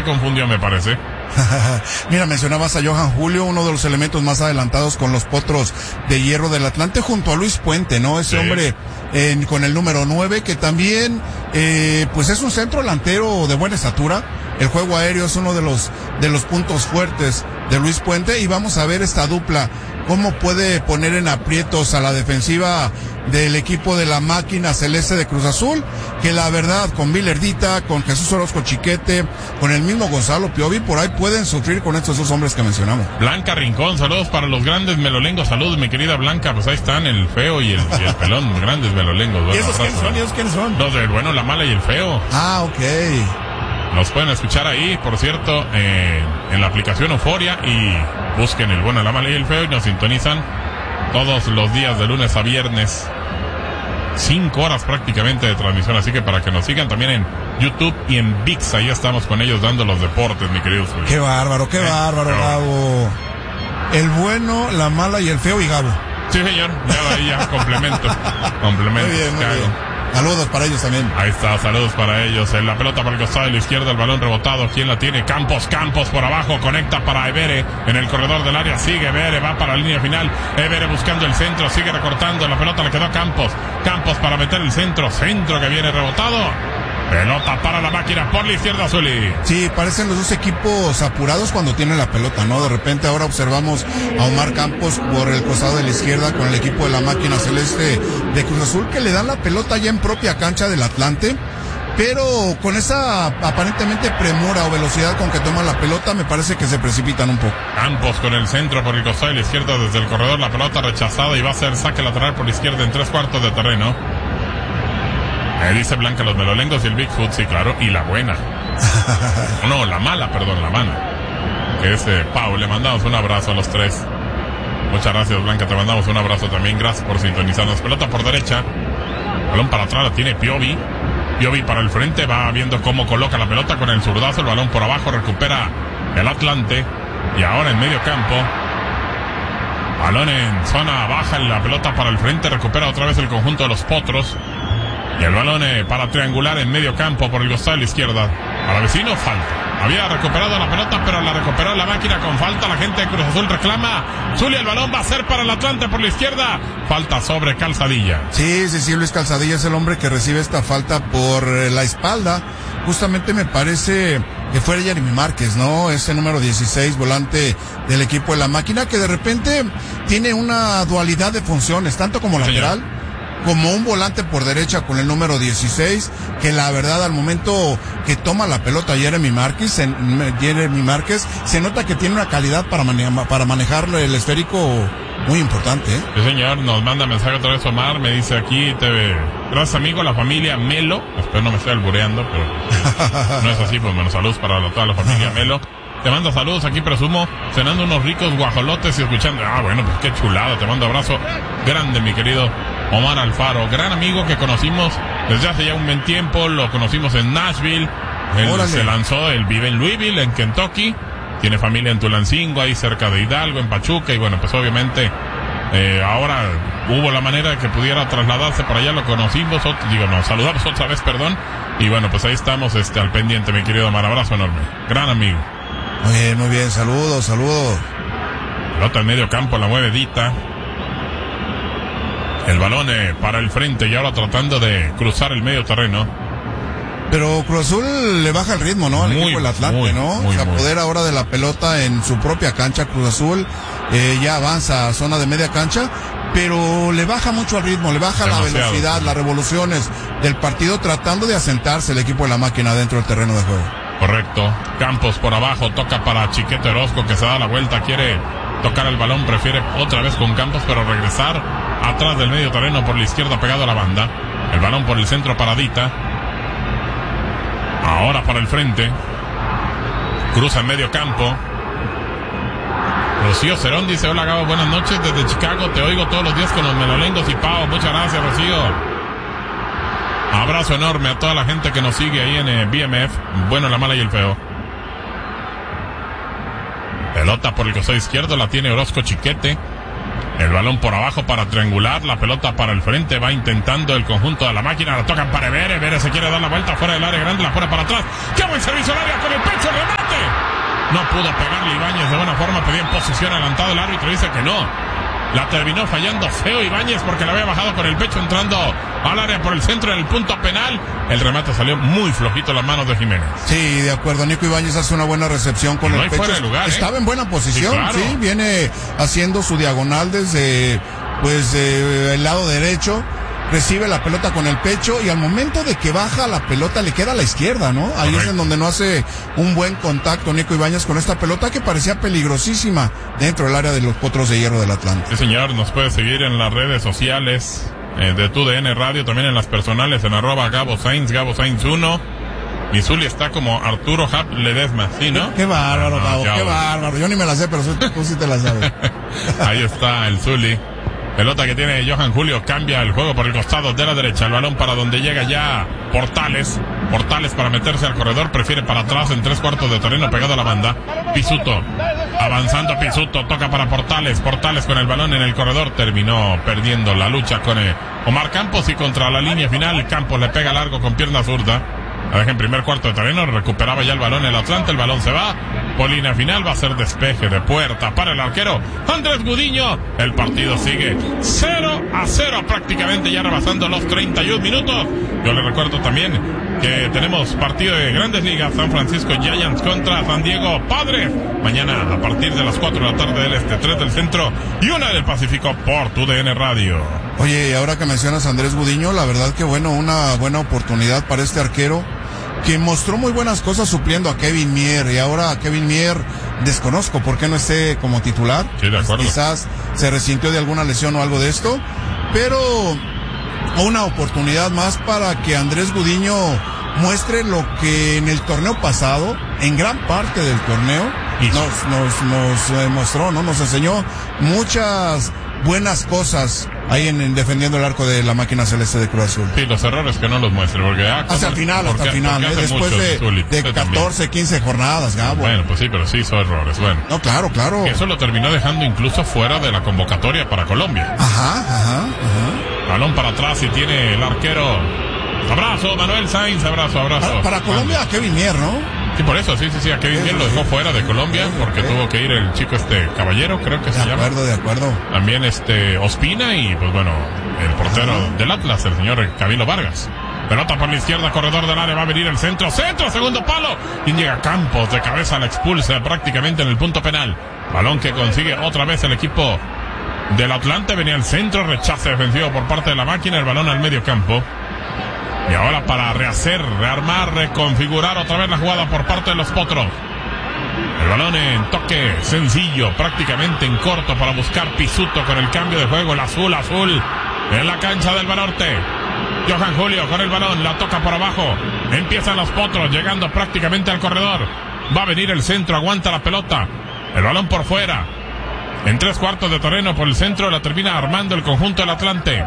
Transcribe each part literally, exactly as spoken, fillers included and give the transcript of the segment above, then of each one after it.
confundió, me parece. Mira, mencionabas a Johan Julio, uno de los elementos más adelantados con los Potros de Hierro del Atlante, junto a Luis Puente, ¿no? Ese sí. hombre eh, con el número nueve, que también, eh, pues es un centro delantero de buena estatura. El juego aéreo es uno de los, de los puntos fuertes de Luis Puente, y vamos a ver esta dupla, cómo puede poner en aprietos a la defensiva del equipo de la máquina celeste de Cruz Azul, que la verdad, con Villardita, con Jesús Orozco Chiquete, con el mismo Gonzalo Piovi, por ahí pueden sufrir con estos dos hombres que mencionamos. Blanca Rincón, saludos para los grandes melolengos, saludos mi querida Blanca, pues ahí están el feo y el, y el pelón, grandes melolengos. ¿Y esos quiénes son? ¿Y esos quiénes son? Los del bueno, la mala y el feo. Ah, ok. Nos pueden escuchar ahí, por cierto, eh, en la aplicación Euforia, y busquen el bueno, la mala y el feo, y nos sintonizan todos los días de lunes a viernes. Cinco horas prácticamente de transmisión, así que para que nos sigan también en YouTube y en ViX, ahí estamos con ellos dando los deportes, mi querido Zuli. Qué bárbaro, qué eh, bárbaro, pero... Gabo. El bueno, la mala y el feo y Gabo. Sí, señor, ya ahí ya, complemento. Complemento. Muy bien, muy bien. Saludos para ellos también. Ahí está, saludos para ellos. En la pelota para el costado de la izquierda, el balón rebotado. ¿Quién la tiene? Campos, Campos por abajo, conecta para Evere en el corredor del área. Sigue Evere, va para la línea final. Evere buscando el centro, sigue recortando. La pelota le quedó a Campos. Campos para meter el centro, centro que viene rebotado. Pelota para la máquina por la izquierda, Zuli. Sí, parecen los dos equipos apurados cuando tienen la pelota, ¿no? De repente ahora observamos a Omar Campos por el costado de la izquierda con el equipo de la máquina celeste de Cruz Azul, que le dan la pelota ya en propia cancha del Atlante, pero con esa aparentemente premura o velocidad con que toman la pelota, me parece que se precipitan un poco. Campos con el centro por el costado de la izquierda desde el corredor, la pelota rechazada y va a ser saque lateral por la izquierda en tres cuartos de terreno. Eh, dice Blanca, los melolengos y el Bigfoot, sí, claro, y la buena. No, la mala, perdón, la mala. Que es eh, Pau, le mandamos un abrazo a los tres. Muchas gracias, Blanca, te mandamos un abrazo también, gracias por sintonizarnos. Pelota por derecha, balón para atrás, la tiene Piovi. Piovi para el frente, va viendo cómo coloca la pelota con el zurdazo, el balón por abajo, recupera el Atlante. Y ahora en medio campo, balón en zona baja, la pelota para el frente, recupera otra vez el conjunto de los Potros. Y el balón eh, para triangular en medio campo por el costado de la izquierda. Para vecino, falta. Había recuperado la pelota, pero la recuperó la máquina con falta. La gente de Cruz Azul reclama. Zuli, el balón va a ser para el Atlante por la izquierda. Falta sobre Calzadilla. Sí, sí, sí, Luis Calzadilla es el hombre que recibe esta falta por eh, la espalda. Justamente me parece que fue Jeremy Márquez, ¿no? Ese número dieciséis, volante del equipo de la máquina, que de repente tiene una dualidad de funciones, tanto como sí, lateral, señor, como un volante por derecha con el número dieciséis, que la verdad al momento que toma la pelota Jeremy Márquez, se, Jeremy Márquez, se nota que tiene una calidad para, mane- para manejar el esférico muy importante, ¿eh? Sí, señor, nos manda mensaje otra vez Omar, me dice aquí, te ve, gracias amigo, la familia Melo, espero no me estoy albureando, pero pues, no es así, pues bueno, saludos para toda la familia Melo. Te mando saludos aquí, presumo, cenando unos ricos guajolotes y escuchando. Ah, bueno, pues qué chulada. Te mando abrazo grande, mi querido Omar Alfaro. Gran amigo que conocimos desde hace ya un buen tiempo. Lo conocimos en Nashville. Él Órale. se lanzó, él vive en Louisville, en Kentucky. Tiene familia en Tulancingo, ahí cerca de Hidalgo, en Pachuca. Y bueno, pues obviamente eh, ahora hubo la manera de que pudiera trasladarse para allá. Lo conocimos, otro, digo, nos saludamos otra vez, perdón. Y bueno, pues ahí estamos este, al pendiente, mi querido Omar. Abrazo enorme. Gran amigo. Muy bien, muy bien, saludos, saludos. Pelota en medio campo, la mueve Dita. El balón eh, para el frente y ahora tratando de cruzar el medio terreno. Pero Cruz Azul le baja el ritmo, ¿no? Al muy, equipo del Atlante, muy, ¿no? Muy, Se apodera ahora de la pelota en su propia cancha. Cruz Azul eh, ya avanza a zona de media cancha, pero le baja mucho al ritmo, le baja Demasiado, la velocidad, sí. las revoluciones del partido, tratando de asentarse el equipo de la máquina dentro del terreno de juego. Correcto. Campos por abajo, toca para Chiquete Orozco, que se da la vuelta, quiere tocar el balón, prefiere otra vez con Campos, pero regresar atrás del medio terreno por la izquierda pegado a la banda. El balón por el centro para Dita. Ahora para el frente. Cruza en medio campo. Rocío Cerón dice, hola Gabo, buenas noches desde Chicago, te oigo todos los días con los melolengos y Pau. Muchas gracias, Rocío. Abrazo enorme a toda la gente que nos sigue ahí en eh, B M F. Bueno, la mala y el feo. Pelota por el costado izquierdo, la tiene Orozco Chiquete. El balón por abajo para triangular, la pelota para el frente, va intentando el conjunto de la máquina, la tocan para Evere, Evere se quiere dar la vuelta fuera del área grande, la pone para atrás. ¡Qué buen servicio al área con el pecho, remate! No pudo pegarle Ibáñez de buena forma, pedía en posición adelantada, el árbitro dice que no. La terminó fallando feo Ibáñez porque la había bajado con el pecho entrando al área por el centro en el punto penal. El remate salió muy flojito a las manos de Jiménez. Sí, de acuerdo. Nico Ibáñez hace una buena recepción con no el pecho. Fuera de lugar, Estaba ¿eh? en buena posición, sí, claro. Sí, viene haciendo su diagonal desde pues eh, el lado derecho. Recibe la pelota con el pecho y al momento de que baja la pelota le queda a la izquierda, ¿no? Ahí Correcto. Es en donde no hace un buen contacto Nico Ibáñez con esta pelota que parecía peligrosísima dentro del área de los Potros de Hierro del Atlante. Sí, señor, nos puede seguir en las redes sociales eh, de Tu D N Radio, también en las personales en arroba Gabo Sainz, Gabo Sainz uno. Mi Zuli está como Arturo Hap Ledesma, ¿sí, no? Qué bárbaro, no, Gabo, qué bárbaro. Yo ni me la sé, pero tú sí te la sabes. Ahí está el Zuli. Pelota que tiene Johan Julio, cambia el juego por el costado de la derecha, el balón para donde llega ya Portales, Portales para meterse al corredor, prefiere para atrás en tres cuartos de terreno pegado a la banda, Pisuto, avanzando Pisuto, toca para Portales, Portales con el balón en el corredor, terminó perdiendo la lucha con eh, Omar Campos y contra la línea final, Campos le pega largo con pierna zurda, la deja en primer cuarto de terreno, recuperaba ya el balón el Atlante, el balón se va, por línea final va a ser despeje de puerta para el arquero Andrés Gudiño, el partido sigue cero a cero prácticamente ya rebasando los treinta y un minutos. Yo le recuerdo también que tenemos partido de Grandes Ligas, San Francisco Giants contra San Diego Padres, mañana a partir de las cuatro de la tarde del este, tres del centro y una del Pacífico por Tu D N Radio. Oye, y ahora que mencionas a Andrés Gudiño, la verdad que bueno, una buena oportunidad para este arquero que mostró muy buenas cosas supliendo a Kevin Mier, y ahora a Kevin Mier desconozco por qué no esté como titular. Sí, de acuerdo. Quizás se resintió de alguna lesión o algo de esto, pero una oportunidad más para que Andrés Gudiño muestre lo que en el torneo pasado, en gran parte del torneo, nos, nos, nos eh, mostró, ¿no? Nos enseñó muchas buenas cosas ahí en, en defendiendo el arco de la máquina celeste de Cruz Azul. Sí, los errores que no los muestre, porque ah, hasta el final, hasta el final, ¿eh? Después de, de catorce, quince jornadas, Gabo. Bueno, pues sí, pero sí hizo errores, bueno. No, claro, claro. Eso lo terminó dejando incluso fuera de la convocatoria para Colombia. Ajá, ajá, ajá. Balón para atrás y tiene el arquero. Abrazo, Manuel Sainz, abrazo, abrazo. Para, para Colombia, a Kevin Mier, ¿no? Sí, por eso, sí, sí, sí, a Kevin Mier lo dejó fuera de Colombia porque tuvo que ir el chico este Caballero, creo que se llama. De acuerdo, de acuerdo. También este Ospina y pues bueno, el portero Ajá. del Atlas, el señor Camilo Vargas. Pelota por la izquierda, corredor del área, va a venir el centro, centro, segundo palo. Y llega Campos, de cabeza la expulsa prácticamente en el punto penal. Balón que consigue otra vez el equipo del Atlante, venía el centro, rechace defensivo por parte de la máquina, el balón al medio campo. Y ahora para rehacer, rearmar, reconfigurar otra vez la jugada por parte de los Potros. El balón en toque sencillo, prácticamente en corto para buscar Pisuto con el cambio de juego, el azul, azul, en la cancha del Banorte. Johan Julio con el balón, la toca por abajo. Empiezan los Potros, llegando prácticamente al corredor. Va a venir el centro, aguanta la pelota. El balón por fuera. En tres cuartos de terreno por el centro, la termina armando el conjunto del Atlante.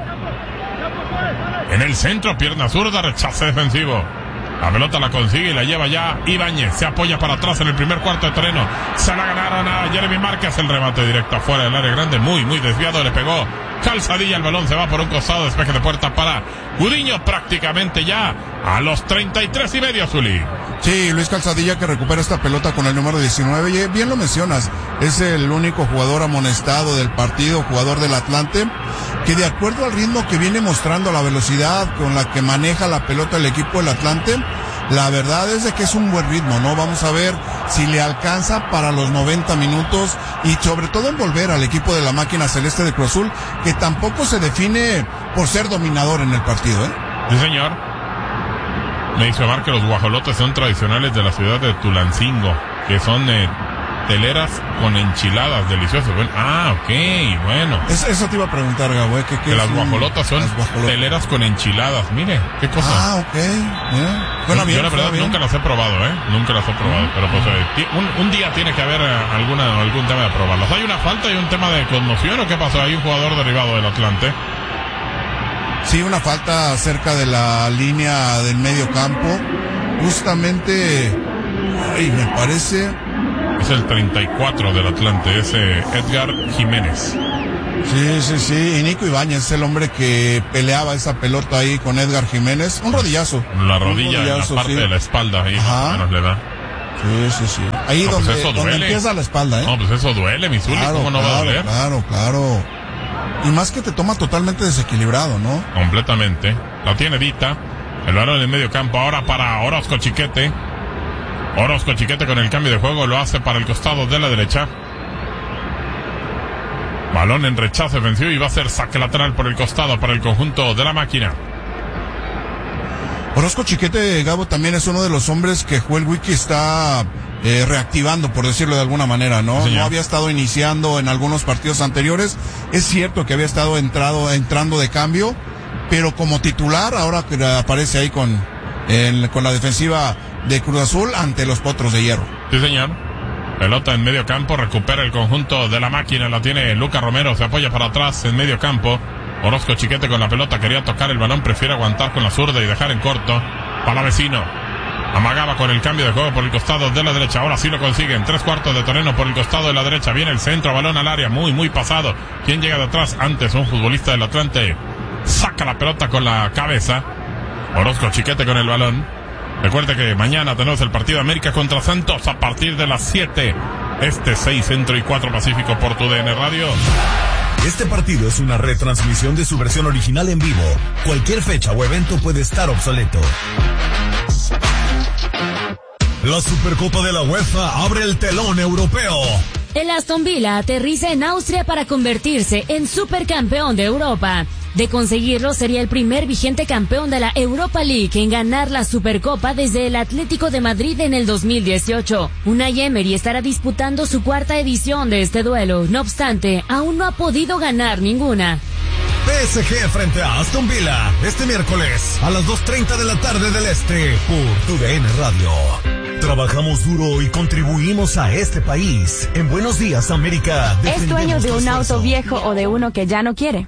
En el centro, pierna zurda, rechace defensivo. La pelota la consigue y la lleva ya Ibáñez. Se apoya para atrás en el primer cuarto de terreno. Se la ganaron a Jeremy Márquez. El remate directo afuera del área grande. Muy, muy desviado. Le pegó Calzadilla. El balón se va por un costado. Despeje de puerta para Gudiño. Prácticamente ya a los treinta y tres y medio, Zuli. Sí, Luis Calzadilla que recupera esta pelota con el número diecinueve. Y bien lo mencionas. Es el único jugador amonestado del partido, jugador del Atlante, que de acuerdo al ritmo que viene mostrando, la velocidad con la que maneja la pelota el equipo del Atlante, la verdad es de que es un buen ritmo, ¿no? Vamos a ver si le alcanza para los noventa minutos y sobre todo envolver al equipo de la máquina celeste de Cruz Azul, que tampoco se define por ser dominador en el partido, ¿eh? Sí, señor. Me dice Omar que los guajolotes son tradicionales de la ciudad de Tulancingo, que son eh, teleras con enchiladas deliciosas. Bueno, ah, ok, bueno. Es, eso te iba a preguntar, Gabo, ¿eh? ¿Qué, qué que las guajolotas son las guajolotas. Teleras con enchiladas, mire, qué cosa. Ah, ok. Yeah. Bueno, yo, bien, yo la verdad bien. nunca las he probado, ¿eh? Nunca las he probado, pero pues eh, un, un día tiene que haber eh, alguna algún tema de probarlas. ¿Hay una falta y un tema de conmoción o qué pasó? ¿Hay un jugador derribado del Atlante? Sí, una falta cerca de la línea del medio campo. Justamente, ay, me parece... Es el treinta y cuatro del Atlante, es eh, Edgar Jiménez. Sí, sí, sí. Y Nico Ibáñez es el hombre que peleaba esa pelota ahí con Edgar Jiménez. Un rodillazo. La rodilla Un rodillazo, en la parte sí. de la espalda, ahí más o menos le da. Sí, sí, sí. Ahí no, donde, pues eso donde empieza la espalda, ¿eh? No, pues eso duele, mi Zuli, claro, ¿cómo no claro, va a doler? Claro, claro. Y más que te toma totalmente desequilibrado, ¿no? Completamente. La tiene Dita. El balón en el medio campo ahora para Orozco Chiquete. Orozco Chiquete con el cambio de juego lo hace para el costado de la derecha. Balón en rechazo defensivo y va a ser saque lateral por el costado para el conjunto de la máquina. Orozco Chiquete, Gabo, también es uno de los hombres que Joel Wiki está eh, reactivando, por decirlo de alguna manera, ¿no? Sí, no había estado iniciando en algunos partidos anteriores. Es cierto que había estado entrado, entrando de cambio, pero como titular, ahora que aparece ahí con, el, con la defensiva de Cruz Azul ante los Potros de Hierro. Sí, señor. Pelota en medio campo, recupera el conjunto de la máquina, la tiene Lucas Romero, se apoya para atrás en medio campo. Orozco Chiquete con la pelota, quería tocar el balón, prefiere aguantar con la zurda y dejar en corto. Para vecino. Amagaba con el cambio de juego por el costado de la derecha, ahora sí lo consiguen. Tres cuartos de terreno por el costado de la derecha, viene el centro, balón al área, muy, muy pasado. ¿Quién llega de atrás? Antes un futbolista del Atlante. Saca la pelota con la cabeza. Orozco Chiquete con el balón. Recuerde que mañana tenemos el partido América contra Santos a partir de las siete. Este seis Centro y cuatro Pacífico por tu D N Radio. Este partido es una retransmisión de su versión original en vivo. Cualquier fecha o evento puede estar obsoleto. La Supercopa de la UEFA abre el telón europeo. El Aston Villa aterriza en Austria para convertirse en supercampeón de Europa. De conseguirlo, sería el primer vigente campeón de la Europa League en ganar la Supercopa desde el Atlético de Madrid en el dos mil dieciocho. Unai Emery estará disputando su cuarta edición de este duelo. No obstante, aún no ha podido ganar ninguna. P S G frente a Aston Villa, este miércoles a las dos treinta de la tarde del Este, por tu D N Radio. Trabajamos duro y contribuimos a este país. En Buenos Días, América. ¿Es dueño de un auto viejo o de uno que ya no quiere?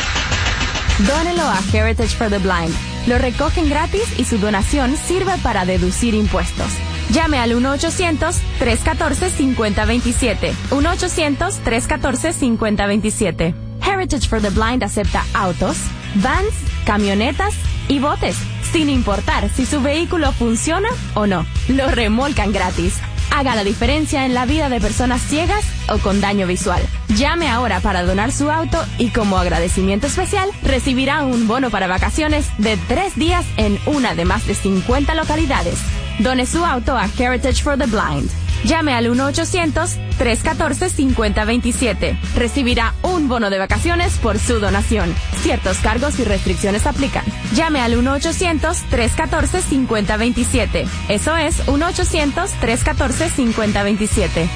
Dónelo a Heritage for the Blind. Lo recogen gratis y su donación sirve para deducir impuestos. Llame al uno ochocientos, tres uno cuatro, cinco cero dos siete. uno ochocientos, tres uno cuatro, cinco cero dos siete. Heritage for the Blind acepta autos, vans, camionetas y botes, sin importar si su vehículo funciona o no. Lo remolcan gratis. Haga la diferencia en la vida de personas ciegas o con daño visual. Llame ahora para donar su auto y como agradecimiento especial recibirá un bono para vacaciones de tres días en una de más de cincuenta localidades. Done su auto a Heritage for the Blind. Llame al uno ochocientos, tres uno cuatro, cinco cero dos siete. Recibirá un bono de vacaciones por su donación. Ciertos cargos y restricciones aplican. Llame al uno ochocientos, tres uno cuatro, cinco cero dos siete. Eso es uno ochocientos, tres uno cuatro, cinco cero dos siete.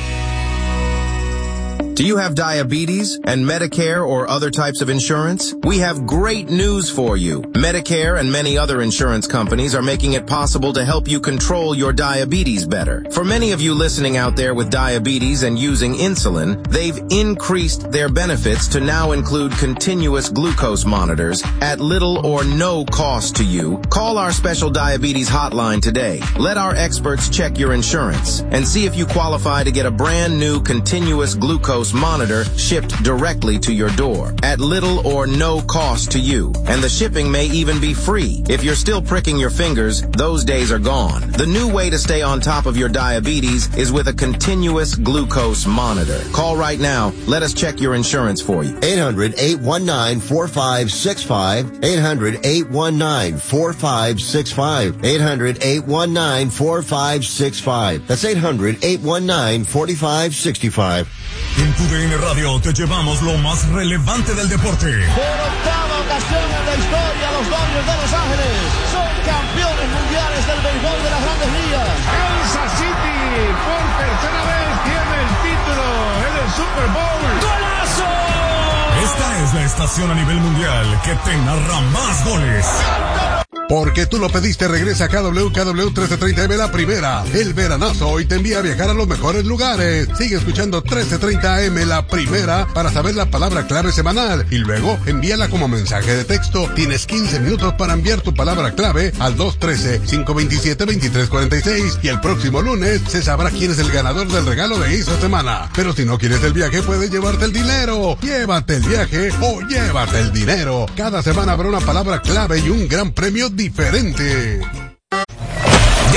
Do you have diabetes and Medicare or other types of insurance? We have great news for you. Medicare and many other insurance companies are making it possible to help you control your diabetes better. For many of you listening out there with diabetes and using insulin, they've increased their benefits to now include continuous glucose monitors at little or no cost to you. Call our special diabetes hotline today. Let our experts check your insurance and see if you qualify to get a brand new continuous glucose monitor shipped directly to your door at little or no cost to you. And the shipping may even be free. If you're still pricking your fingers, those days are gone. The new way to stay on top of your diabetes is with a continuous glucose monitor. Call right now. Let us check your insurance for you. eight hundred, eight one nine, four five six five. eight hundred, eight one nine, four five six five. eight hundred, eight one nine, four five six five. That's eight hundred, eight one nine, four five six five. En tu D N Radio te llevamos lo más relevante del deporte. Por octava ocasión en la historia, los Dodgers de Los Ángeles son campeones mundiales del béisbol de las Grandes Ligas. Kansas City por tercera vez tiene el título en el Super Bowl. ¡Golazo! Esta es la estación a nivel mundial que te narra más goles. Porque tú lo pediste, regresa a K W K W trece treinta M La Primera, el veranazo, y te envía a viajar a los mejores lugares. Sigue escuchando trece treinta M La Primera para saber la palabra clave semanal y luego envíala como mensaje de texto. Tienes quince minutos para enviar tu palabra clave al dos uno tres, cinco dos siete, dos tres cuatro seis y el próximo lunes se sabrá quién es el ganador del regalo de esa semana. Pero si no quieres el viaje, puedes llevarte el dinero. Llévate el viaje o llévate el dinero. Cada semana habrá una palabra clave y un gran premio diferente.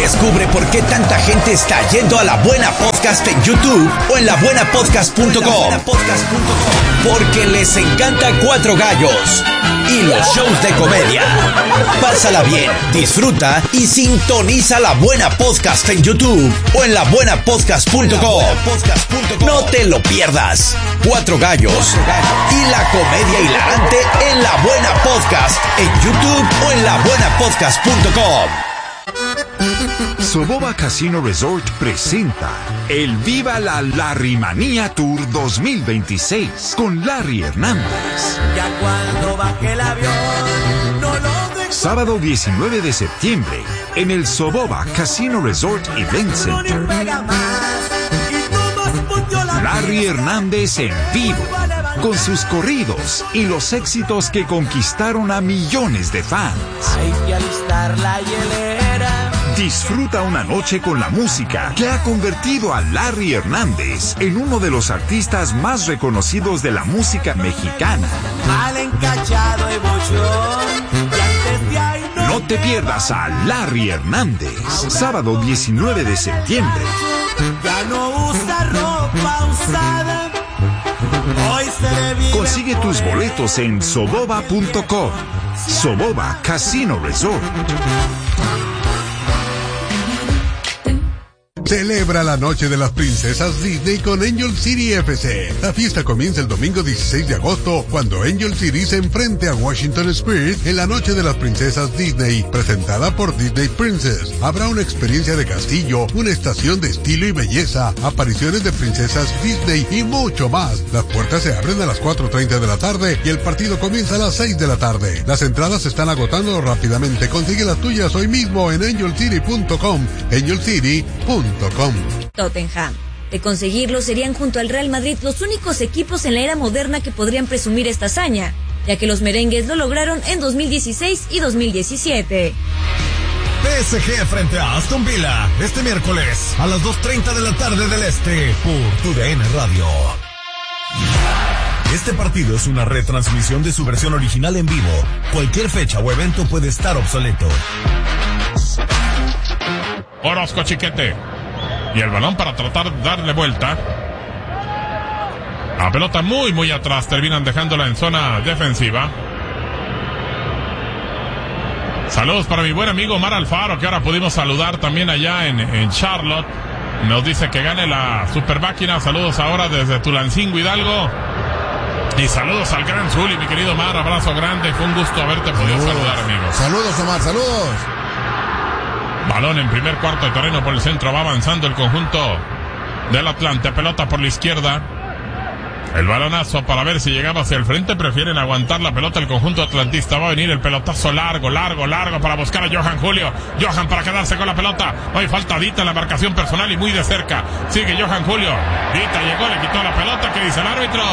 Descubre por qué tanta gente está yendo a La Buena Podcast en YouTube o en la buena podcast punto com. Porque les encanta Cuatro Gallos y los shows de comedia. Pásala bien, disfruta y sintoniza La Buena Podcast en YouTube o en la buena podcast punto com. No te lo pierdas. Cuatro Gallos y la comedia hilarante en La Buena Podcast en YouTube o en la buena podcast punto com. Soboba Casino Resort presenta el Viva la Larrymanía Tour dos mil veintiséis con Larry Hernández. Ya cuando baje el avión, no lo Sábado diecinueve de septiembre en el Soboba Casino Resort Event Center. Larry Hernández en vivo, con sus corridos y los éxitos que conquistaron a millones de fans. Hay que alistar la hielera. Disfruta una noche con la música que ha convertido a Larry Hernández en uno de los artistas más reconocidos de la música mexicana. Mal encachado y bochón, y antes de ahí no... No te pierdas a Larry Hernández, sábado diecinueve de septiembre. Ya no usa ropa usada. Hoy se le vive. Consigue tus boletos en soboba punto com. Soboba Casino Resort. Celebra la noche de las princesas Disney con Angel City F C. La fiesta comienza el domingo dieciséis de agosto, cuando Angel City se enfrente a Washington Spirit en la noche de las princesas Disney, presentada por Disney Princess. Habrá una experiencia de castillo, una estación de estilo y belleza, apariciones de princesas Disney y mucho más. Las puertas se abren a las cuatro treinta de la tarde y el partido comienza a las seis de la tarde. Las entradas se están agotando rápidamente. Consigue las tuyas hoy mismo en angel city punto com. angel city punto com. Tottenham. De conseguirlo, serían junto al Real Madrid los únicos equipos en la era moderna que podrían presumir esta hazaña, ya que los merengues lo lograron en dos mil dieciséis y dos mil diecisiete. P S G frente a Aston Villa, este miércoles a las dos treinta de la tarde del Este, por TUDN Radio. Este partido es una retransmisión de su versión original en vivo. Cualquier fecha o evento puede estar obsoleto. Orozco Chiquete. Y el balón para tratar de darle vuelta. La pelota muy muy atrás. Terminan dejándola en zona defensiva. Saludos para mi buen amigo Omar Alfaro, que ahora pudimos saludar también allá en, en Charlotte. Nos dice que gane la super máquina. Saludos ahora desde Tulancingo, Hidalgo. Y saludos al gran Zuli, mi querido Omar. Abrazo grande. Fue un gusto haberte podido saludos. saludar, amigos. Saludos, Omar. Saludos. Balón en primer cuarto de terreno por el centro. Va avanzando el conjunto del Atlante. Pelota por la izquierda. El balonazo para ver si llegaba hacia el frente. Prefieren aguantar la pelota el conjunto atlantista. Va a venir el pelotazo largo, largo, largo para buscar a Johan Julio. Johan para quedarse con la pelota. Hoy falta Dita en la marcación personal y muy de cerca. Sigue Johan Julio. Dita llegó, le quitó la pelota. ¿Qué dice el árbitro?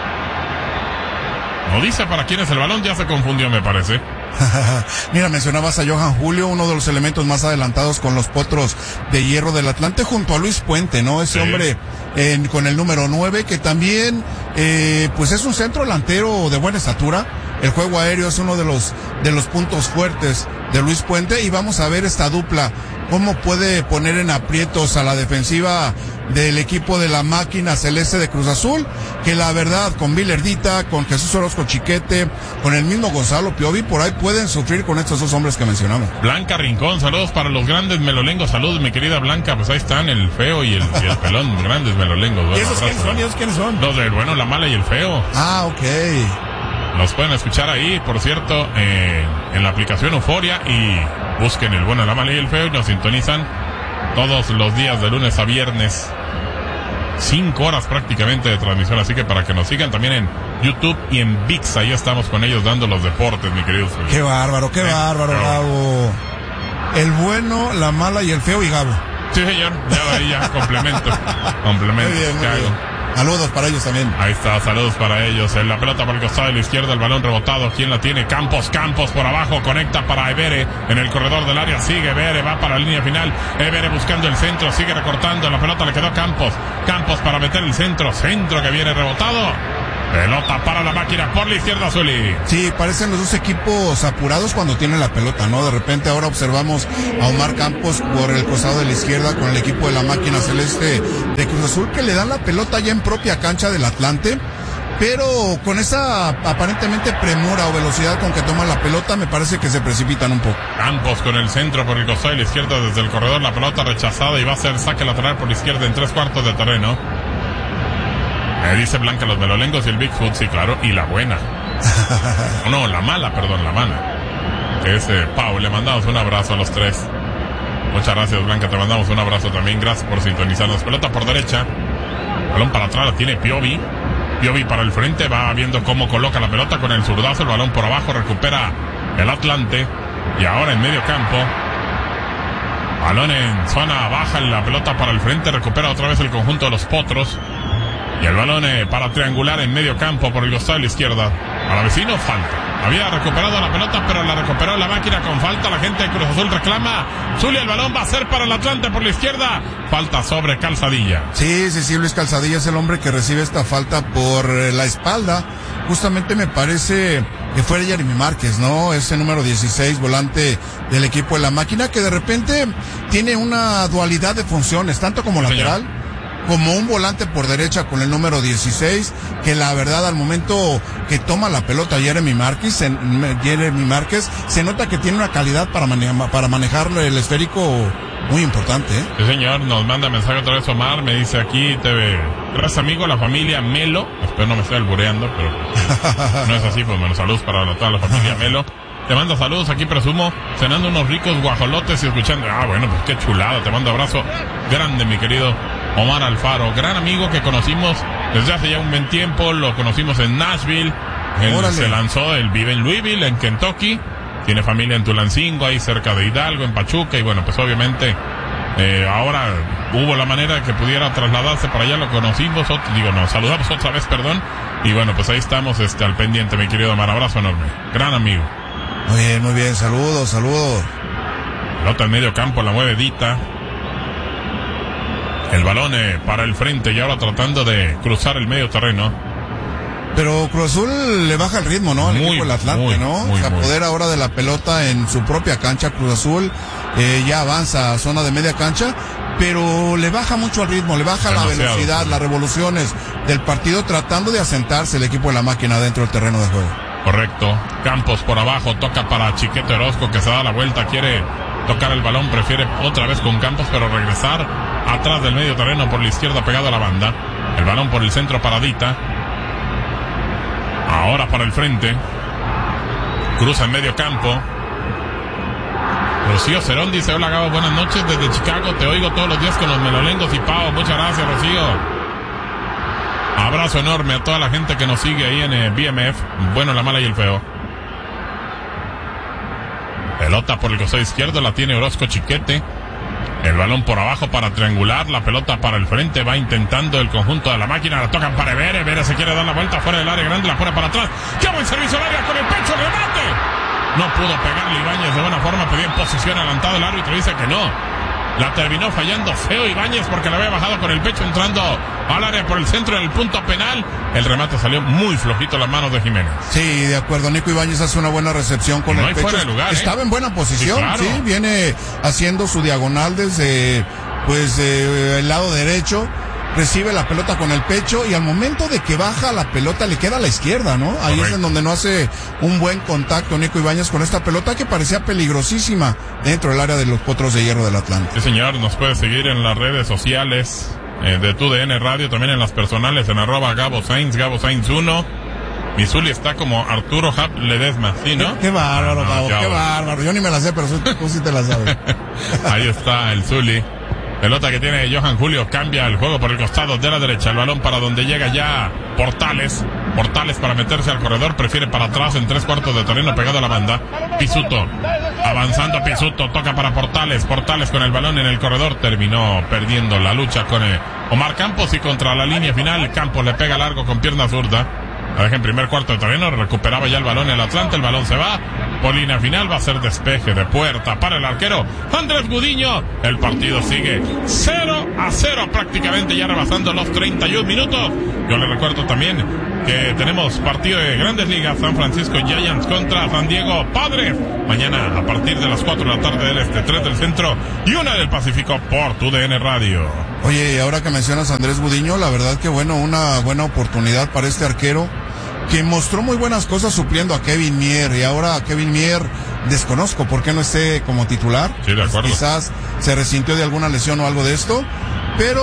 No dice para quién es el balón. Ya se confundió, me parece. Mira, mencionabas a Johan Julio, uno de los elementos más adelantados con los potros de hierro del Atlante, junto a Luis Puente, ¿no? Ese sí. hombre eh, con el número nueve, que también eh, pues es un centro delantero de buena estatura. El juego aéreo es uno de los de los puntos fuertes de Luis Puente, y vamos a ver esta dupla, cómo puede poner en aprietos a la defensiva del equipo de la máquina celeste de Cruz Azul, que la verdad, con Villardita, con Jesús Orozco Chiquete, con el mismo Gonzalo Piovi, por ahí pueden sufrir con estos dos hombres que mencionamos. Blanca Rincón, saludos para los grandes melolengos. Saludos, mi querida Blanca. Pues ahí están el feo y el, y el pelón, grandes melolengos. Bueno, ¿y esos quiénes son? ¿Y esos quiénes son? Los del bueno, la mala y el feo. Ah, ok. Los pueden escuchar ahí, por cierto, eh, en la aplicación Euforia, y busquen el bueno, la mala y el feo, y nos sintonizan todos los días de lunes a viernes. Cinco horas prácticamente de transmisión, así que para que nos sigan también en YouTube y en ViX, ahí estamos con ellos dando los deportes, mi querido Felipe. Qué bárbaro, qué eh, bárbaro, pero... Gabo. El bueno, la mala y el feo y Gabo. Sí, señor, ya ahí ya, complemento. Complemento. Muy bien, muy bien. Saludos para ellos también. Ahí está, saludos para ellos. En la pelota por el costado de la izquierda, el balón rebotado. ¿Quién la tiene? Campos, Campos por abajo, conecta para Evere en el corredor del área. Sigue Evere, va para la línea final. Evere buscando el centro, sigue recortando. La pelota le quedó a Campos. Campos para meter el centro, centro que viene rebotado. Pelota para la máquina por la izquierda, Zuli. Sí, parecen los dos equipos apurados cuando tienen la pelota, ¿no? De repente ahora observamos a Omar Campos por el costado de la izquierda con el equipo de la máquina celeste de Cruz Azul, que le dan la pelota ya en propia cancha del Atlante, pero con esa aparentemente premura o velocidad con que toman la pelota, me parece que se precipitan un poco. Campos con el centro por el costado de la izquierda desde el corredor, la pelota rechazada y va a ser saque lateral por la izquierda en tres cuartos de terreno. Me dice Blanca los melolengos y el Bigfoot, sí, claro, y la buena. No, la mala, perdón, la mala. Que es eh, Pau, le mandamos un abrazo a los tres. Muchas gracias, Blanca, te mandamos un abrazo también, gracias por sintonizarnos. Pelota por derecha, balón para atrás, la tiene Piovi. Piovi para el frente, va viendo cómo coloca la pelota con el zurdazo, el balón por abajo, recupera el Atlante. Y ahora en medio campo, balón en zona baja, la pelota para el frente, recupera otra vez el conjunto de los Potros. Y el balón eh, para triangular en medio campo por el costado de la izquierda. Para vecino, falta. Había recuperado la pelota, pero la recuperó la máquina con falta. La gente de Cruz Azul reclama. Zulia, el balón va a ser para el Atlante por la izquierda. Falta sobre Calzadilla. Sí, sí, sí, Luis Calzadilla es el hombre que recibe esta falta por eh, la espalda. Justamente me parece que fue Jeremy Márquez, ¿no? Ese número dieciséis, volante del equipo de la máquina, que de repente tiene una dualidad de funciones, tanto como sí, lateral, señor, como un volante por derecha con el número dieciséis, que la verdad al momento que toma la pelota Jeremy Márquez, se, Jeremy Márquez, se nota que tiene una calidad para, mane para manejar el esférico muy importante, ¿eh? Sí, señor, nos manda mensaje otra vez Omar, me dice aquí, te ve, gracias amigo, la familia Melo, espero no me esté albureando, pero no es así, pues menos saludos para toda la familia Melo. Te mando saludos, aquí presumo, cenando unos ricos guajolotes y escuchando, ah bueno, pues qué chulada, te mando abrazo grande mi querido Omar Alfaro, gran amigo que conocimos desde hace ya un buen tiempo, lo conocimos en Nashville, él se lanzó, él vive en Louisville, en Kentucky, tiene familia en Tulancingo, ahí cerca de Hidalgo, en Pachuca, y bueno, pues obviamente eh, ahora hubo la manera de que pudiera trasladarse para allá, lo conocimos, otro, digo, nos saludamos otra vez, perdón, y bueno, pues ahí estamos este, al pendiente, mi querido Omar, abrazo enorme, gran amigo. Muy bien, muy bien, saludos, saludos. Pelota en medio campo, la mueve Dita. El balón eh, para el frente y ahora tratando de cruzar el medio terreno. Pero Cruz Azul le baja el ritmo, ¿no? Al muy, equipo del Atlante, muy, ¿no? Muy, Se apodera ahora de la pelota en su propia cancha. Cruz Azul eh, ya avanza a zona de media cancha, pero le baja mucho el ritmo, le baja demasiado, la velocidad, sí, las revoluciones del partido, tratando de asentarse el equipo de la máquina dentro del terreno de juego. Correcto. Campos por abajo, toca para Chiquete Orozco, que se da la vuelta, quiere tocar el balón, prefiere otra vez con Campos, pero regresar atrás del medio terreno por la izquierda pegado a la banda. El balón por el centro para Dita. Ahora para el frente. Cruza en medio campo. Rocío Cerón dice, hola Gabo, buenas noches desde Chicago, te oigo todos los días con los melolengos y Pau. Muchas gracias, Rocío. Abrazo enorme a toda la gente que nos sigue ahí en eh, B M F, bueno, la mala y el feo. Pelota por el costado izquierdo, la tiene Orozco Chiquete. El balón por abajo para triangular, la pelota para el frente, va intentando el conjunto de la máquina, la tocan para Evere, Evere se quiere dar la vuelta fuera del área grande, la pone para atrás. ¡Qué buen servicio al área con el pecho, remate! No pudo pegarle Ibáñez de buena forma, pedía en posición adelantada, el árbitro dice que no. La terminó fallando feo Ibáñez porque la había bajado con el pecho entrando al área por el centro en el punto penal. El remate salió muy flojito a las manos de Jiménez. Sí, de acuerdo. Nico Ibáñez hace una buena recepción con no el pecho. Fuera de lugar, Estaba ¿eh? en buena posición, sí, claro. Sí, viene haciendo su diagonal desde pues eh, el lado derecho. Recibe la pelota con el pecho y al momento de que baja la pelota le queda a la izquierda, ¿no? Ahí Correcto. Es en donde no hace un buen contacto Nico Ibáñez con esta pelota que parecía peligrosísima dentro del área de los Potros de Hierro del Atlante. Sí, señor, nos puede seguir en las redes sociales eh, de Tu D N Radio, también en las personales, en arroba Gabo Sainz, Gabo Sainz uno. Mi Zuli está como Arturo Hap Ledesma, ¿sí, no? Qué, qué bárbaro, no, Gabo, qué bárbaro. Yo ni me la sé, pero tú sí te la sabes. Ahí está el Zuli. Pelota que tiene Johan Julio, cambia el juego por el costado de la derecha, el balón para donde llega ya Portales, Portales para meterse al corredor, prefiere para atrás en tres cuartos de terreno pegado a la banda. Pisuto, avanzando Pisuto, toca para Portales, Portales con el balón en el corredor, terminó perdiendo la lucha con eh, Omar Campos y contra la línea final, Campos le pega largo con pierna zurda. La deja en primer cuarto de terreno, recuperaba ya el balón el Atlante, el balón se va, Polina final va a ser despeje de puerta para el arquero Andrés Gudiño. El partido sigue cero a cero prácticamente, ya rebasando los treinta y un minutos. Yo le recuerdo también que tenemos partido de Grandes Ligas, San Francisco Giants contra San Diego Padres. Mañana a partir de las cuatro de la tarde del este, tres del centro y una del Pacífico por tu D N Radio. Oye, y ahora que mencionas a Andrés Gudiño, la verdad que bueno, una buena oportunidad para este arquero que mostró muy buenas cosas supliendo a Kevin Mier, y ahora a Kevin Mier desconozco por qué no esté como titular. Sí, de acuerdo. Quizás se resintió de alguna lesión o algo de esto, pero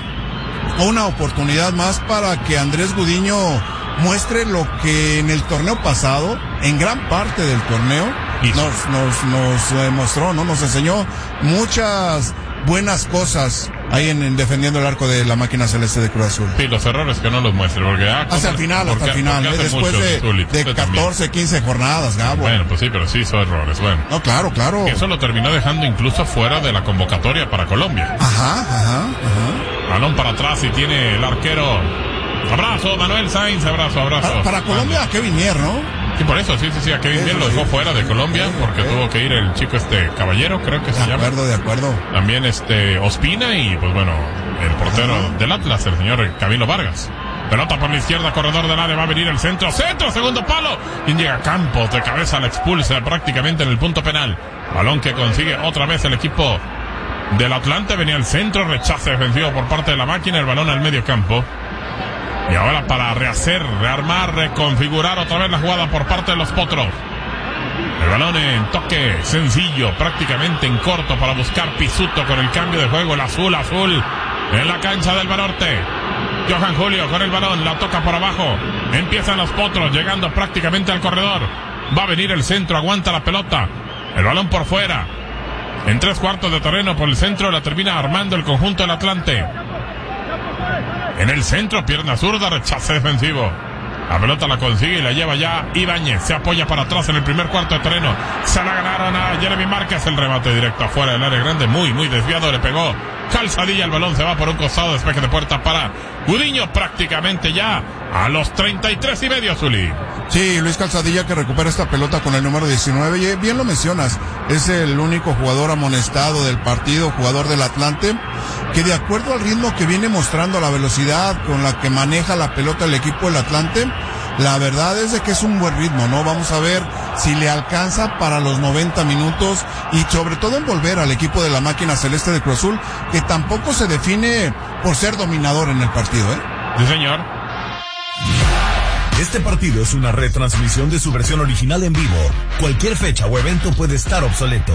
una oportunidad más para que Andrés Gudiño muestre lo que en el torneo pasado, en gran parte del torneo, nos, nos, nos eh, mostró, ¿no? Nos enseñó muchas buenas cosas ahí en, en defendiendo el arco de la máquina celeste de Cruz Azul. Sí, los errores que no los muestre, porque ah, hasta el final, hasta el final, ¿eh? Después de, Zuli, de catorce, quince jornadas, Gabo. Bueno, pues sí, pero sí hizo errores, bueno. No, claro, claro. Eso lo terminó dejando incluso fuera de la convocatoria para Colombia. Ajá, ajá, ajá. Balón para atrás y tiene el arquero. Abrazo, Manuel Sainz, abrazo, abrazo. Para, para Colombia, a Kevin Mier, ¿no? Sí, por eso, sí, sí, sí, a Kevin Mier lo dejó fuera de Colombia porque tuvo que ir el chico este Caballero, creo que se llama. De acuerdo, de acuerdo. También este Ospina y, pues bueno, el portero Ajá. del Atlas, el señor Camilo Vargas. Pelota por la izquierda, corredor del área, va a venir el centro, centro, segundo palo. Y llega Campos, de cabeza la expulsa prácticamente en el punto penal. Balón que consigue otra vez el equipo del Atlante, venía el centro, rechazo defensivo por parte de la máquina, el balón al medio campo. Y ahora para rehacer, rearmar, reconfigurar otra vez la jugada por parte de los Potros. El balón en toque sencillo, prácticamente en corto para buscar Pisuto con el cambio de juego, el azul, azul, en la cancha del Banorte. Johan Julio con el balón, la toca por abajo. Empiezan los Potros, llegando prácticamente al corredor. Va a venir el centro, aguanta la pelota. El balón por fuera. En tres cuartos de terreno por el centro, la termina armando el conjunto del Atlante. En el centro, pierna zurda, rechace defensivo. La pelota la consigue y la lleva ya Ibáñez. Se apoya para atrás en el primer cuarto de terreno. Se la ganaron a Jeremy Márquez. El remate directo afuera del área grande. Muy, muy desviado. Le pegó Calzadilla. El balón se va por un costado. Despeje de puerta para Gudiño. Prácticamente ya a los treinta y tres y medio, Zuli. Sí, Luis Calzadilla que recupera esta pelota con el número diecinueve. Y bien lo mencionas. Es el único jugador amonestado del partido, jugador del Atlante, que de acuerdo al ritmo que viene mostrando, la velocidad con la que maneja la pelota el equipo del Atlante, la verdad es de que es un buen ritmo, ¿no? Vamos a ver si le alcanza para los noventa minutos y sobre todo envolver al equipo de la máquina celeste de Cruz Azul, que tampoco se define por ser dominador en el partido, ¿eh? Sí, señor. Este partido es una retransmisión de su versión original en vivo. Cualquier fecha o evento puede estar obsoleto.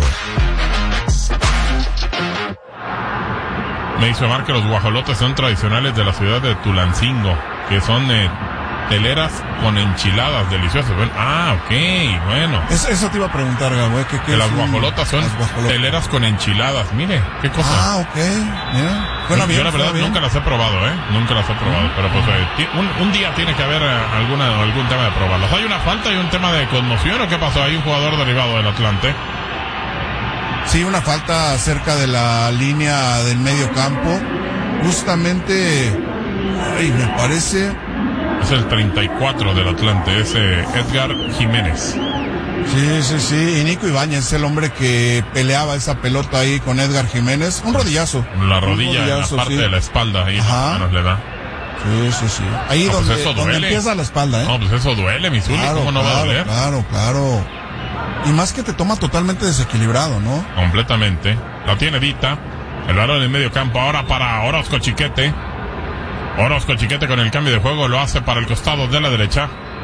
Me hizo Mar que los guajolotes son tradicionales de la ciudad de Tulancingo, que son eh, teleras con enchiladas deliciosas. Bueno, ah, ok, bueno. Eso, eso te iba a preguntar, Gabo. ¿Qué, qué que las guajolotas son guajolotas? Teleras con enchiladas. Mire, qué cosa. Ah, ok. Mira. Bueno, bien, yo la verdad nunca las he probado, ¿eh? Nunca las he probado. Uh-huh. Pero pues eh, un, un día tiene que haber eh, alguna algún tema de probarlas. ¿Hay una falta y un tema de conmoción o qué pasó? ¿Hay un jugador derivado del Atlante? Sí, una falta cerca de la línea del medio campo. Justamente, ay, me parece... Es el treinta y cuatro del Atlante, es eh, Edgar Jiménez. Sí, sí, sí. Y Nico Ibáñez es el hombre que peleaba esa pelota ahí con Edgar Jiménez. Un rodillazo. La rodilla rodillazo, en la parte sí. de la espalda, ahí más o menos le da. Sí, sí, sí. Ahí no, donde, pues donde empieza la espalda, ¿eh? No, pues eso duele, mi Zuli, claro, ¿cómo no claro, va a doler? Claro, claro. Y más que te toma totalmente desequilibrado, ¿no? Completamente. La tiene Dita. El balón en el medio campo ahora para Orozco Chiquete. Orozco Chiquete con el cambio de juego lo hace para el costado de la derecha.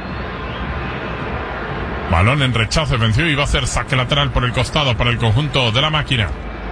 Balón en rechazo defensivo y va a ser saque lateral por el costado para el conjunto de la máquina.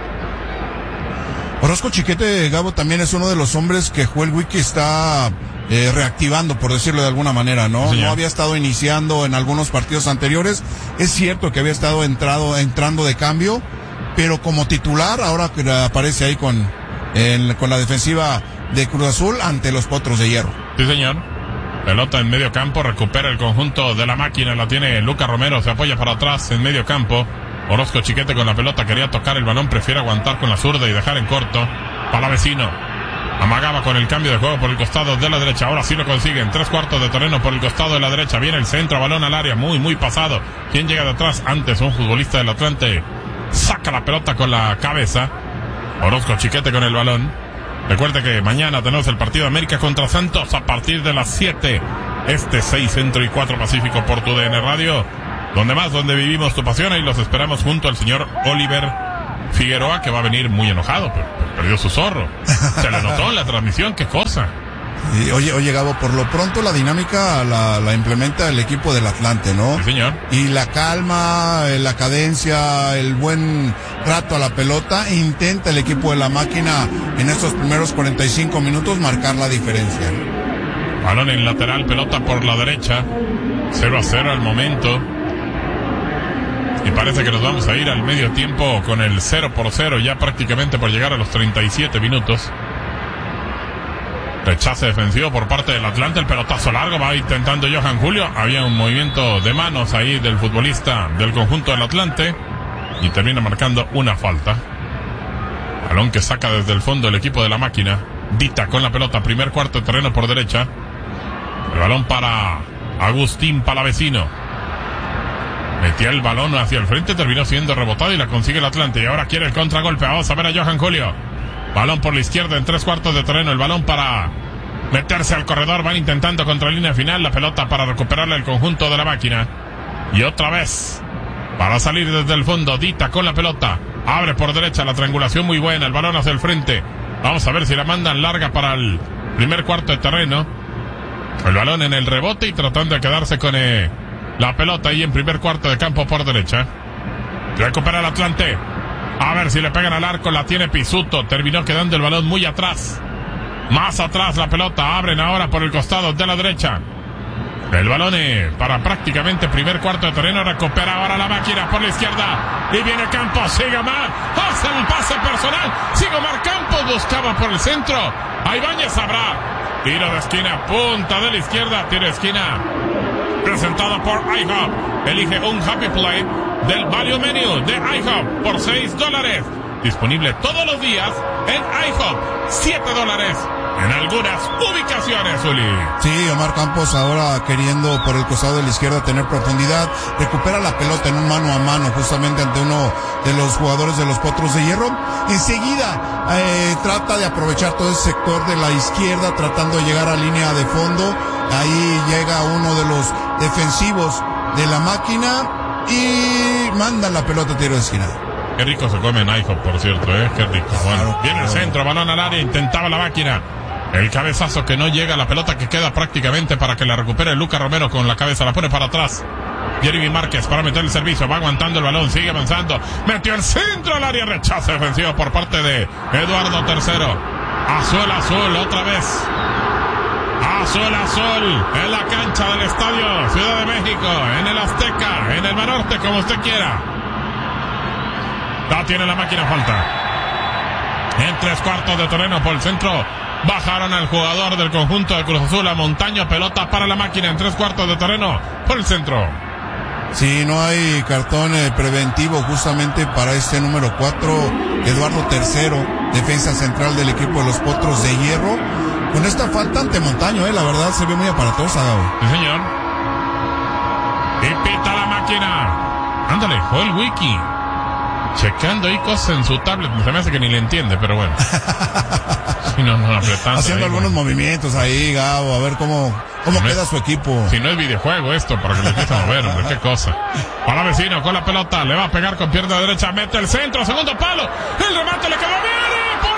Orozco Chiquete, Gabo, también es uno de los hombres que Joel Wiki está eh, reactivando, por decirlo de alguna manera, ¿no? Sí, no había estado iniciando en algunos partidos anteriores. Es cierto que había estado entrado, entrando de cambio, pero como titular, ahora que aparece ahí con, en, con la defensiva de Cruz Azul ante los Potros de Hierro. Sí, señor. Pelota en medio campo, recupera el conjunto de la máquina, la tiene Lucas Romero, se apoya para atrás en medio campo. Orozco Chiquete con la pelota, quería tocar el balón, prefiere aguantar con la zurda y dejar en corto. Para vecino. Amagaba con el cambio de juego por el costado de la derecha. Ahora sí lo consiguen. Tres cuartos de terreno por el costado de la derecha. Viene el centro, balón al área. Muy, muy pasado. ¿Quién llega de atrás? Antes un futbolista del Atlante. Saca la pelota con la cabeza. Orozco Chiquete con el balón. Recuerde que mañana tenemos el partido América contra Santos a partir de las siete. Este seis Centro y cuatro Pacífico por tu D N Radio. Donde más, donde vivimos tu pasión. Y los esperamos junto al señor Oliver Figueroa, que va a venir muy enojado. Perdió su zorro. Se le notó en la transmisión. Qué cosa. Y, oye, oye, Gabo, por lo pronto la dinámica la, la implementa el equipo del Atlante, ¿no? Sí, señor. Y la calma, la cadencia, el buen trato a la pelota, intenta el equipo de la máquina en estos primeros cuarenta y cinco minutos marcar la diferencia. Balón en lateral, pelota por la derecha. cero a cero al momento. Y parece que nos vamos a ir al medio tiempo con el cero por cero, ya prácticamente por llegar a los treinta y siete minutos. Rechace defensivo por parte del Atlante, el pelotazo largo, va intentando Johan Julio. Había un movimiento de manos ahí del futbolista del conjunto del Atlante y termina marcando una falta. Balón que saca desde el fondo el equipo de la máquina. Dita con la pelota, primer cuarto de terreno por derecha. El balón para Agustín Palavecino. Metía el balón hacia el frente, terminó siendo rebotado y la consigue el Atlante. Y ahora quiere el contragolpe. Vamos a ver a Johan Julio. Balón por la izquierda en tres cuartos de terreno. El balón para meterse al corredor. Van intentando contra línea final. La pelota para recuperarla el conjunto de la máquina. Y otra vez para salir desde el fondo. Dita con la pelota. Abre por derecha. La triangulación muy buena. El balón hacia el frente. Vamos a ver si la mandan larga para el primer cuarto de terreno. El balón en el rebote y tratando de quedarse con eh, la pelota ahí en primer cuarto de campo por derecha. Recupera el Atlante. A ver si le pegan al arco, la tiene Pisuto. Terminó quedando el balón muy atrás. Más atrás la pelota. Abren ahora por el costado de la derecha. El balón para prácticamente primer cuarto de terreno. Recupera ahora la máquina por la izquierda. Y viene Campos. Sigue Omar. Hace el pase personal. Sigue Omar Campos. Buscaba por el centro. A Ibáñez habrá. Tiro de esquina. Punta de la izquierda. Tiro de esquina. Presentado por iHop. Elige un Happy Play del Value Menu de iHop por seis dólares. Disponible todos los días en iHop. siete dólares en algunas ubicaciones, Uli. Sí, Omar Campos ahora queriendo por el costado de la izquierda tener profundidad. Recupera la pelota en un mano a mano justamente ante uno de los jugadores de los Potros de Hierro. Enseguida eh, trata de aprovechar todo ese sector de la izquierda tratando de llegar a línea de fondo. Ahí llega uno de los defensivos de la máquina y mandan la pelota a tiro de esquina. Qué rico se come en iHop, por cierto, ¿eh? Qué rico. Bueno, claro, viene el centro, balón al área, intentaba la máquina. El cabezazo que no llega, la pelota que queda prácticamente para que la recupere Lucas Romero con la cabeza, la pone para atrás. Jeremy Márquez para meter el servicio, va aguantando el balón, sigue avanzando. Metió el centro al área, rechazo defensivo por parte de Eduardo Tercero. Azul, azul, otra vez. Azul, azul, en la cancha del estadio Ciudad de México, en el Azteca, en el Banorte, como usted quiera. La tiene la máquina, falta. En tres cuartos de terreno por el centro. Bajaron al jugador del conjunto de Cruz Azul a Montaño. Pelota para la máquina en tres cuartos de terreno por el centro. Sí, no hay cartón eh, preventivo justamente para este número cuatro, Eduardo Tercero, defensa central del equipo de los Potros de Hierro. Con esta falta ante Montaño, eh, la verdad se ve muy aparatosa, Gabo. Sí, señor. Y pita la máquina. Ándale, Joel Wiki. Checando ahí cosas en su tablet. Se me hace que ni le entiende, pero bueno. Sí, no, no, apretando. Haciendo ahí, algunos bueno. movimientos ahí, Gabo, a ver cómo, cómo si queda no, su equipo. Si no es videojuego esto, para que lo empiece a mover, hombre, qué cosa. Para vecino con la pelota, le va a pegar con pierna derecha, mete el centro, segundo palo. El remate le quedó bien, por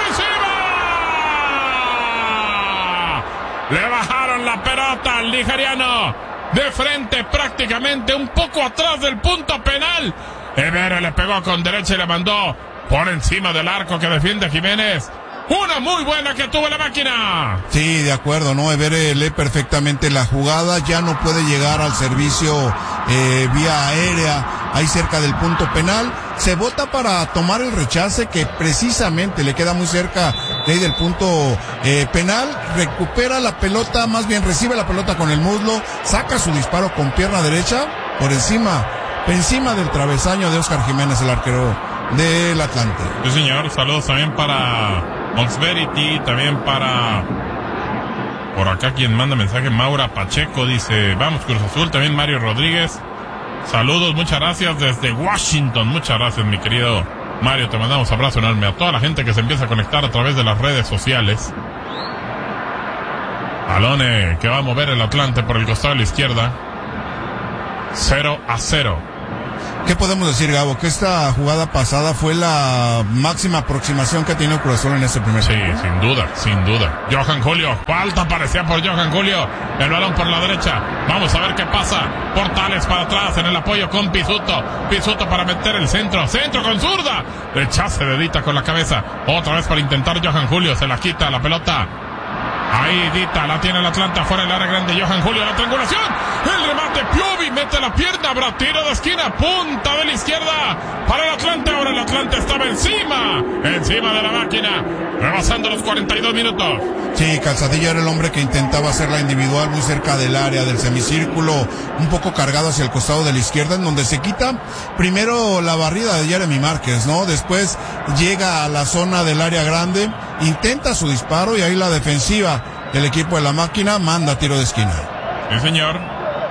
encima. Le bajaron la pelota al nigeriano. De frente, prácticamente un poco atrás del punto penal. Evere le pegó con derecha y le mandó por encima del arco que defiende Jiménez. Una muy buena que tuvo la máquina. Sí, de acuerdo, ¿no? Evere lee perfectamente la jugada, ya no puede llegar al servicio eh, vía aérea, ahí cerca del punto penal. Se bota para tomar el rechace que precisamente le queda muy cerca de ahí del punto eh, penal. Recupera la pelota, más bien recibe la pelota con el muslo, saca su disparo con pierna derecha por encima. Encima del travesaño de Oscar Jiménez, el arquero del Atlante. Sí, señor. Saludos también para Moxverity, también para... Por acá quien manda mensaje, Maura Pacheco, dice, vamos Cruz Azul, también Mario Rodríguez. Saludos, muchas gracias desde Washington, muchas gracias mi querido Mario, te mandamos abrazo enorme a toda la gente que se empieza a conectar a través de las redes sociales. Balone que va a mover el Atlante por el costado de la izquierda. cero a cero. ¿Qué podemos decir, Gabo? Que esta jugada pasada fue la máxima aproximación que ha tenido Cruz Azul en este primer Sí, tiempo. sin duda, sin duda. Johan Julio, falta parecía por Johan Julio. El balón por la derecha. Vamos a ver qué pasa. Portales para atrás en el apoyo con Pisuto. Pisuto para meter el centro. Centro con zurda. Rechace de Dita con la cabeza. Otra vez para intentar Johan Julio. Se la quita la pelota. Ahí Dita, la tiene el Atlanta fuera del área grande. Johan Julio, la triangulación. El remate, Piovi mete la pierna. Habrá tiro de esquina, punta de la izquierda para el Atlante. Ahora el Atlante estaba encima, encima de la máquina, rebasando los cuarenta y dos minutos. Sí, Calzadilla era el hombre que intentaba hacer la individual muy cerca del área, del semicírculo, un poco cargado hacia el costado de la izquierda, en donde se quita primero la barrida de Jeremy Márquez, ¿no? Después llega a la zona del área grande, intenta su disparo y ahí la defensiva del equipo de la máquina manda tiro de esquina. Sí, señor.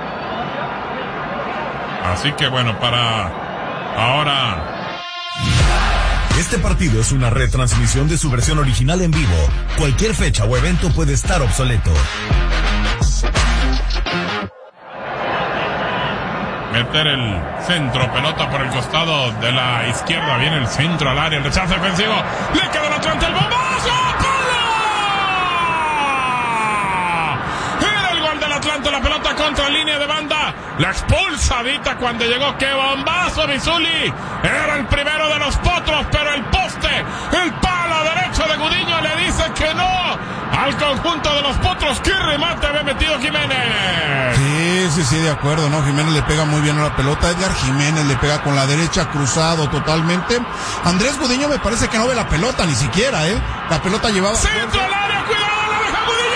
Así que bueno, para ahora... Este partido es una retransmisión de su versión original en vivo. Cualquier fecha o evento puede estar obsoleto. Meter el centro, pelota por el costado de la izquierda, viene el centro al área, el rechazo defensivo, le queda el Atlante, el bombazo, ¡palo! Era el gol del Atlante, la pelota contra línea de banda, la expulsa Dita cuando llegó, ¡qué bombazo Bizuli! Era el primero de los potros, pero el poste, el palo derecho de Gudiño le dice que no al conjunto de los potros. ¡Qué remate había metido Jiménez! Sí, sí, sí, de acuerdo, ¿no? Jiménez le pega muy bien a la pelota. Edgar Jiménez le pega con la derecha, cruzado totalmente. Andrés Gudiño me parece que no ve la pelota ni siquiera, ¿eh? La pelota llevaba... ¡Centro al